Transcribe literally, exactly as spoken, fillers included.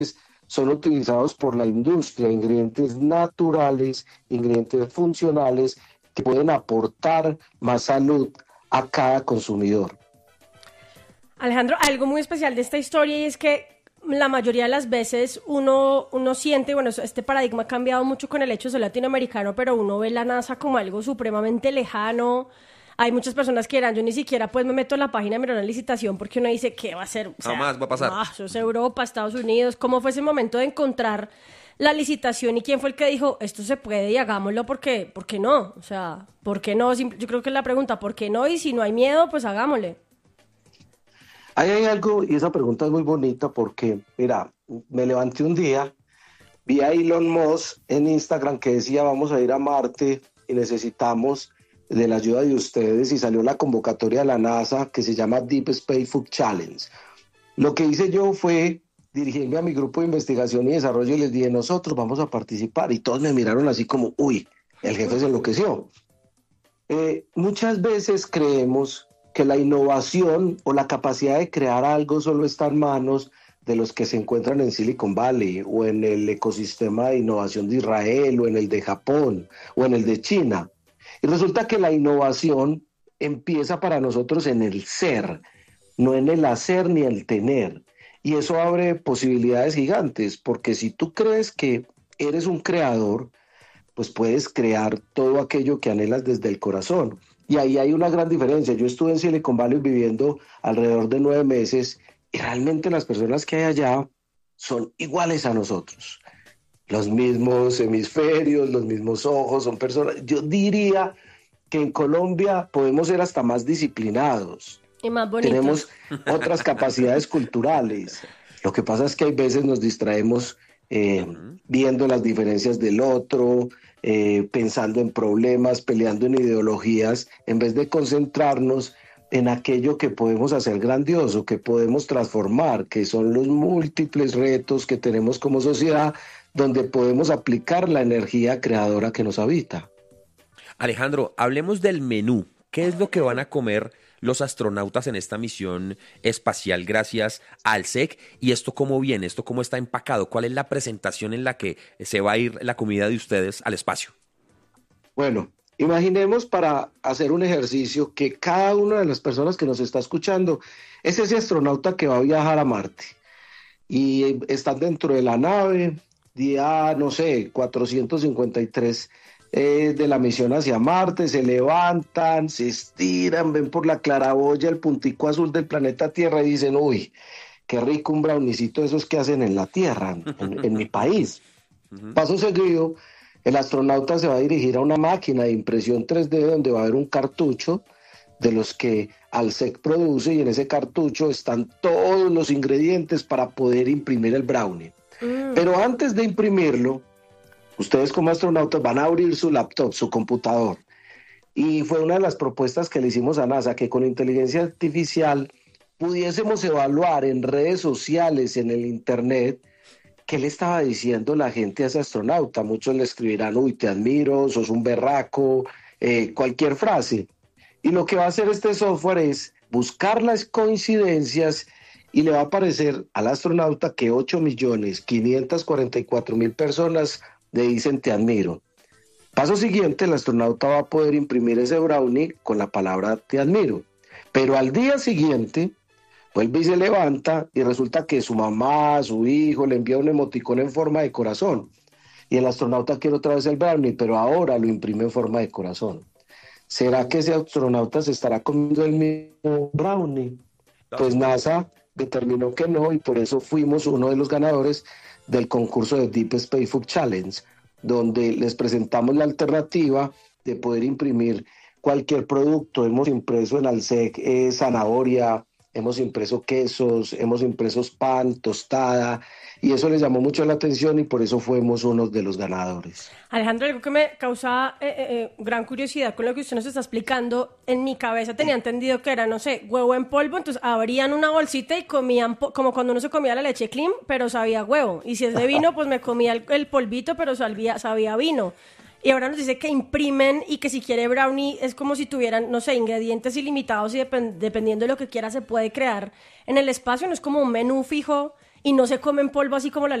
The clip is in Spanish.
son utilizados por la industria, ingredientes naturales, ingredientes funcionales que pueden aportar más salud a cada consumidor. Alejandro, algo muy especial de esta historia y es que la mayoría de las veces uno, uno siente, bueno, este paradigma ha cambiado mucho con el hecho de ser latinoamericano, pero uno ve la NASA como algo supremamente lejano. Hay muchas personas que dirán, yo ni siquiera pues me meto en la página de mirar una licitación porque uno dice, ¿qué va a ser? O sea, Jamás va a pasar. Ah, eso es Europa, Estados Unidos. ¿Cómo fue ese momento de encontrar la licitación y quién fue el que dijo, esto se puede y hagámoslo? porque, ¿Por qué no? O sea, ¿por qué no? Yo creo que es la pregunta, ¿por qué no? Y si no hay miedo, pues hagámosle. Ahí hay algo, y esa pregunta es muy bonita porque, mira, me levanté un día, vi a Elon Musk en Instagram que decía, vamos a ir a Marte y necesitamos de la ayuda de ustedes, y salió la convocatoria de la NASA que se llama Deep Space Food Challenge. Lo que hice yo fue dirigirme a mi grupo de investigación y desarrollo y les dije, nosotros vamos a participar, y todos me miraron así como, uy, el jefe se enloqueció. Eh, muchas veces creemos que la innovación o la capacidad de crear algo solo está en manos de los que se encuentran en Silicon Valley o en el ecosistema de innovación de Israel o en el de Japón o en el de China. Y resulta que la innovación empieza para nosotros en el ser, no en el hacer ni el tener. Y eso abre posibilidades gigantes, porque si tú crees que eres un creador, pues puedes crear todo aquello que anhelas desde el corazón. Y ahí hay una gran diferencia. Yo estuve en Silicon Valley viviendo alrededor de nueve meses y realmente las personas que hay allá son iguales a nosotros. Los mismos hemisferios, los mismos ojos, son personas. Yo diría que en Colombia podemos ser hasta más disciplinados. Y más bonitos. Tenemos otras capacidades culturales. Lo que pasa es que hay veces nos distraemos eh, viendo las diferencias del otro, eh, pensando en problemas, peleando en ideologías, en vez de concentrarnos en aquello que podemos hacer grandioso, que podemos transformar, que son los múltiples retos que tenemos como sociedad, donde podemos aplicar la energía creadora que nos habita. Alejandro, hablemos del menú. ¿Qué es lo que van a comer los astronautas en esta misión espacial gracias al S E C? ¿Y esto cómo viene? ¿Esto cómo está empacado? ¿Cuál es la presentación en la que se va a ir la comida de ustedes al espacio? Bueno, imaginemos, para hacer un ejercicio, que cada una de las personas que nos está escuchando es ese astronauta que va a viajar a Marte. Y están dentro de la nave, día, no sé, cuatrocientos cincuenta y tres eh, de la misión hacia Marte, se levantan, se estiran, ven por la claraboya el puntico azul del planeta Tierra y dicen, uy, qué rico un brownicito de esos que hacen en la Tierra, en, en mi país. Uh-huh. Paso seguido, el astronauta se va a dirigir a una máquina de impresión tres D donde va a haber un cartucho de los que al S E C produce, y en ese cartucho están todos los ingredientes para poder imprimir el brownie. Mm. Pero antes de imprimirlo, ustedes como astronautas van a abrir su laptop, su computador. Y fue una de las propuestas que le hicimos a NASA, que con inteligencia artificial pudiésemos evaluar en redes sociales, en el internet, qué le estaba diciendo la gente a ese astronauta. Muchos le escribirán, uy, te admiro, sos un berraco, eh, cualquier frase. Y lo que va a hacer este software es buscar las coincidencias y le va a aparecer al astronauta que ocho millones quinientos cuarenta y cuatro mil personas le dicen te admiro. Paso siguiente, el astronauta va a poder imprimir ese brownie con la palabra te admiro. Pero al día siguiente, vuelve y se levanta y resulta que su mamá, su hijo, le envía un emoticón en forma de corazón. Y el astronauta quiere otra vez el brownie, pero ahora lo imprime en forma de corazón. ¿Será que ese astronauta se estará comiendo el mismo brownie? Pues NASA determinó que no, y por eso fuimos uno de los ganadores del concurso de Deep Space Food Challenge, donde les presentamos la alternativa de poder imprimir cualquier producto. Hemos impreso en Alsec eh, zanahoria, hemos impreso quesos, hemos impreso pan, tostada, y eso les llamó mucho la atención y por eso fuimos uno de los ganadores. Alejandro, algo que me causa eh, eh, gran curiosidad con lo que usted nos está explicando, en mi cabeza tenía entendido que era, no sé, huevo en polvo, entonces abrían una bolsita y comían, po- como cuando uno se comía la leche clean, pero sabía huevo, y si es de vino, pues me comía el, el polvito, pero sabía, sabía vino. Y ahora nos dice que imprimen y que si quiere brownie es como si tuvieran, no sé, ingredientes ilimitados y depend- dependiendo de lo que quiera se puede crear en el espacio, no es como un menú fijo y no se comen polvo así como la